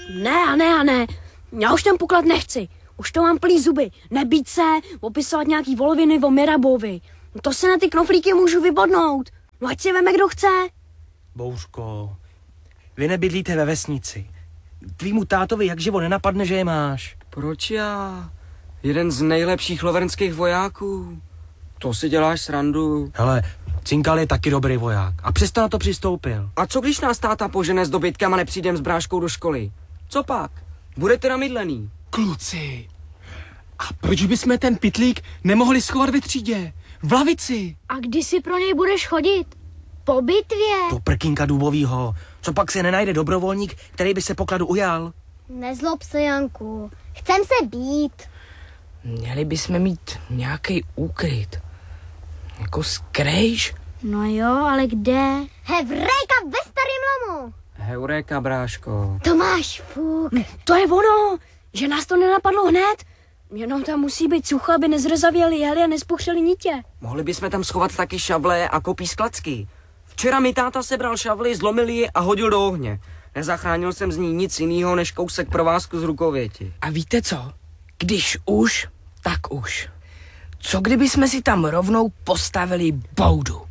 Ne. Já už ten poklad nechci. Už to mám plný zuby. Nebít se, opisovat nějaký voloviny o Mirabovi. To se na ty knoflíky můžu vybodnout. No ať si veme, kdo chce. Bouřko, vy nebydlíte ve vesnici. Tvýmu tátovi jak živo nenapadne, že je máš. Proč já? Jeden z nejlepších lovernských vojáků. To si děláš srandu. Hele, Cinkal je taky dobrý voják a přesto na to přistoupil. A co když nás táta požene s dobytkem a nepřijdem s bráškou do školy? Co pak? Budete namydlený. Kluci, a proč bychom ten pytlík nemohli schovat ve třídě? V lavici. A kdy si pro něj budeš chodit? Po bitvě. Do prkínka dubovýho. Co pak se nenajde dobrovolník, který by se pokladu ujal? Nezlob se, Janku. Chcem se být. Měli bychom mít nějaký úkryt. Jako skrejš? No jo, ale kde? Hevrejka ve starým lomu. Heureka, bráško. To máš fuk. To je ono, že nás to nenapadlo hned. Jenom tam musí být sucho, aby nezrezavěli jehly a nespuchřeli nitě. Mohli bychom tam schovat taky šavle a kopí z klacky. Včera mi táta sebral šavly, zlomil ji a hodil do ohně. Nezachránil jsem z ní nic jiného než kousek provázku z rukověti. A víte co? Když už, tak už. Co kdyby jsme si tam rovnou postavili boudu?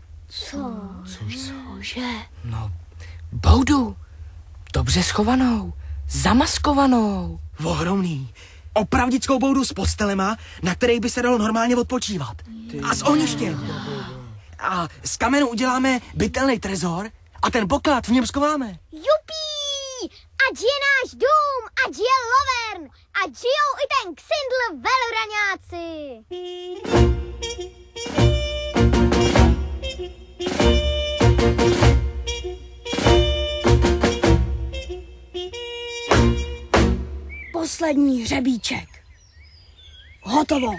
Cože? No, boudu. Dobře schovanou, zamaskovanou. Ohromný. Opravdickou boudu s postelema, na kterých by se dalo normálně odpočívat. A s ohništěm. A z kamenu uděláme bytelný trezor a ten poklad v něm schováme. Jupí! Ať je náš dům, ať je Lovern, ať žijou i ten Ksindl velraňáci. Poslední hřebíček. Hotovo.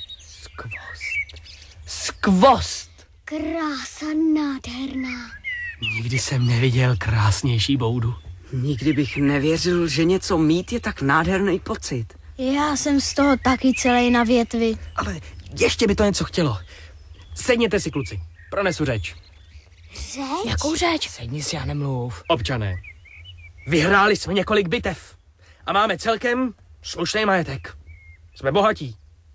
Skvost. Krása nádherná. Nikdy jsem neviděl krásnější boudu. Nikdy bych nevěřil, že něco mít je tak nádherný pocit. Já jsem z toho taky celý na větvi. Ale ještě by to něco chtělo. Sedněte si, kluci. Pronesu řeč. Řeč? Jakou řeč? Sedni si a nemluv. Občané, vyhráli jsme několik bitev a máme celkem slušný majetek. Jsme bohatí.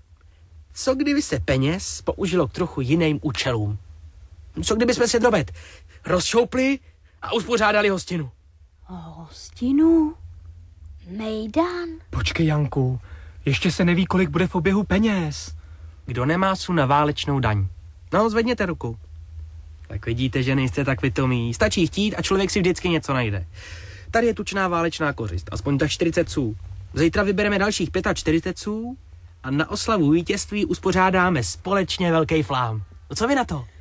Co kdyby se peněz použilo k trochu jiným účelům? Co kdyby jsme se drobet rozšoupli a uspořádali hostinu? Hostinu? Mejdan? Počkej, Janku, ještě se neví, kolik bude v oběhu peněz. Kdo nemá su na válečnou daň? No, zvedněte ruku. Tak vidíte, že nejste tak pitomí. Stačí chtít a člověk si vždycky něco najde. Tady je tučná válečná kořist, aspoň tak 40 sů. Zítra vybereme dalších 45 sů a na oslavu vítězství uspořádáme společně velký flám. No co vy na to?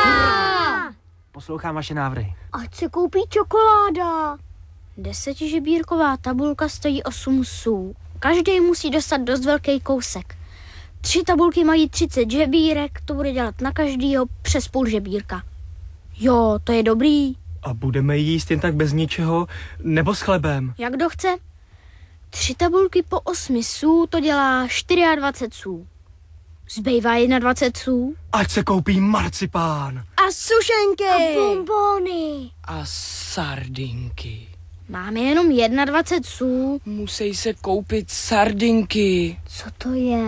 Hurá! Poslouchám vaše návrhy. Ať se koupí čokoláda. 10žebírková tabulka stojí 8 sů. Každý musí dostat dost velký kousek. 3 tabulky mají 30 žebírek, to bude dělat na každýho přes půl žebírka. Jo, to je dobrý. A budeme jíst jen tak bez ničeho, nebo s chlebem? Jak kdo chce? 3 tabulky po 8 sů, to dělá 24 sů. Zbývá 21 sů. Ať se koupí marcipán. A sušenky! A bonbony. A sardinky. Máme jenom 21 sů. Musí se koupit sardinky. Co to je?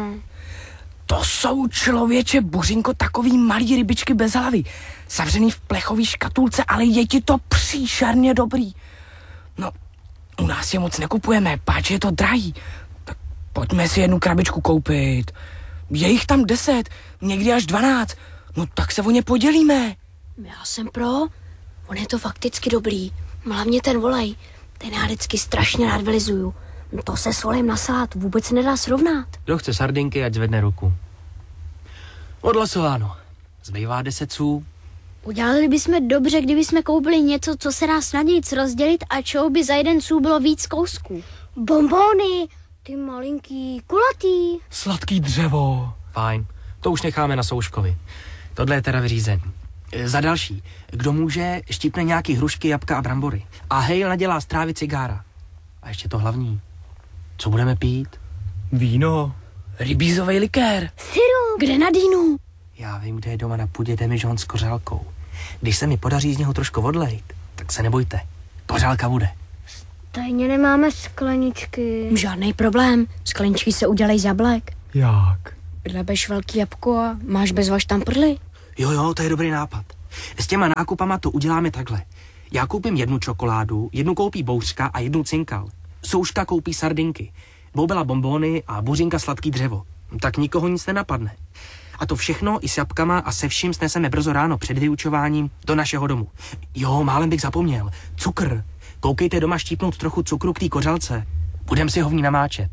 To jsou, člověče, Bořinko, takový malý rybičky bez hlavy. Zavřený v plechový škatulce, ale je ti to příšerně dobrý. No, u nás je moc nekupujeme, páč je to drahý. Tak pojďme si jednu krabičku koupit. Je jich tam 10, někdy až 12. No tak se o ně podělíme. Já jsem pro. On je to fakticky dobrý. Hlavně ten volej. Ten já vždycky strašně rád vylizuju. To se s volejem na salát vůbec nedá srovnat. Kdo chce sardinky, ať zvedne ruku. Odhlasováno. Zbývá 10 sů. Udělali bychom dobře, kdybychom koupili něco, co se dá snadněji rozdělit a čeho by za jeden sů bylo víc kousků. Bonbony, ty malinký, kulatý. Sladký dřevo. Fajn, to už necháme na Souškovi. Tohle je teda vyřízený. Za další, kdo může, štípne nějaký hrušky, jabka a brambory. A Hejl nadělá z trávy cigára. A ještě to hlavní. Co budeme pít? Víno. Rybízový likér. Syrup. Kde na dýnu? Já vím, kde je doma na půdě demižon s kořálkou. Když se mi podaří z něho trošku odlejt, tak se nebojte. Kořálka bude. Tajně nemáme skleničky. Žádný problém, skleničky se udělej z jablek. Jak? Dlebeš velký jabko a máš bezvaš tam prdly. Jo, to je dobrý nápad. S těma nákupama to uděláme takhle. Já koupím 1 čokoládu, 1 koupí bouřka a 1 cinkal. Souška koupí sardinky, Boubela bonbóny a Bořinka sladký dřevo. Tak nikoho nic nenapadne. A to všechno i s jabkama a se vším sneseme brzo ráno před vyučováním do našeho domu. Jo, málem bych zapomněl. Cukr. Koukejte doma štípnout trochu cukru k té kořalce. Budem si ho v ní namáčet.